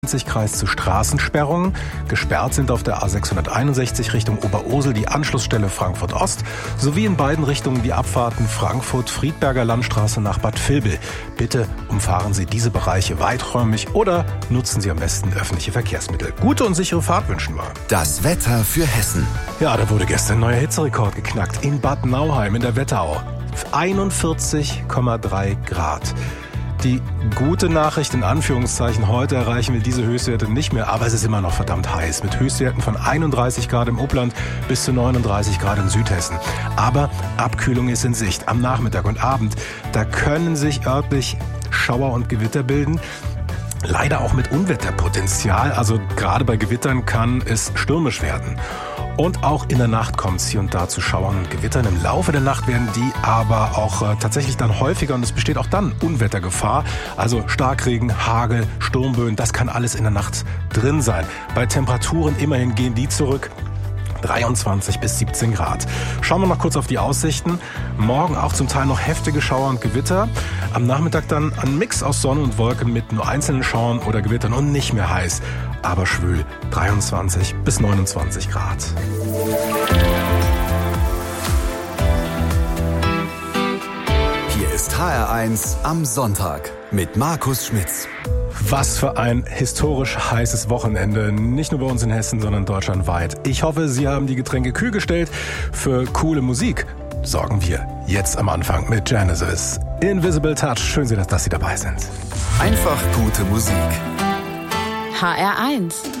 Kreis zu Straßensperrungen. Gesperrt sind auf der A661 Richtung Oberursel die Anschlussstelle Frankfurt Ost sowie in beiden Richtungen die Abfahrten Frankfurt-Friedberger Landstraße nach Bad Vilbel. Bitte umfahren Sie diese Bereiche weiträumig oder nutzen Sie am besten öffentliche Verkehrsmittel. Gute und sichere Fahrt wünschen wir. Das Wetter für Hessen. Ja, da wurde gestern ein neuer Hitzerekord geknackt in Bad Nauheim in der Wetterau. 41,3 Grad. Die gute Nachricht in Anführungszeichen, heute erreichen wir diese Höchstwerte nicht mehr, aber es ist immer noch verdammt heiß, mit Höchstwerten von 31 Grad im Upland bis zu 39 Grad in Südhessen. Aber Abkühlung ist in Sicht. Am Nachmittag und Abend, da können sich örtlich Schauer und Gewitter bilden. Leider auch mit Unwetterpotenzial, also gerade bei Gewittern kann es stürmisch werden. Und auch in der Nacht kommt es hier und da zu Schauern und Gewittern. Im Laufe der Nacht werden die aber auch tatsächlich dann häufiger und es besteht auch dann Unwettergefahr. Also Starkregen, Hagel, Sturmböen, das kann alles in der Nacht drin sein. Bei Temperaturen immerhin gehen die zurück. 23 bis 17 Grad. Schauen wir noch kurz auf die Aussichten. Morgen auch zum Teil noch heftige Schauer und Gewitter. Am Nachmittag dann ein Mix aus Sonne und Wolken mit nur einzelnen Schauern oder Gewittern und nicht mehr heiß, aber schwül. 23 bis 29 Grad. Hier ist HR1 am Sonntag mit Markus Schmitz. Was für ein historisch heißes Wochenende, nicht nur bei uns in Hessen, sondern deutschlandweit. Ich hoffe, Sie haben die Getränke kühl gestellt. Für coole Musik sorgen wir jetzt am Anfang mit Genesis. Invisible Touch, schön, dass Sie dabei sind. Einfach gute Musik. HR1